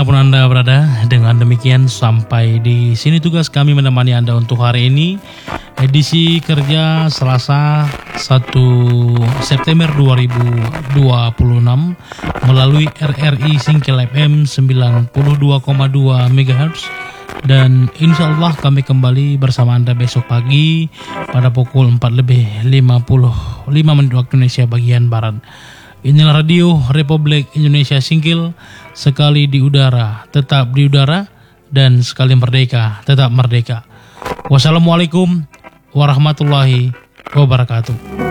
dimanapun Anda berada. Dengan demikian sampai di sini tugas kami menemani Anda untuk hari ini, edisi kerja Selasa 1 September 2026 melalui RRI Singkil FM 92,2 MHz. Dan insya Allah kami kembali bersama Anda besok pagi pada pukul 4:55 waktu Indonesia bagian Barat. Inilah Radio Republik Indonesia Singkil, sekali di udara, tetap di udara, dan sekali merdeka, tetap merdeka. Wassalamualaikum warahmatullahi wabarakatuh.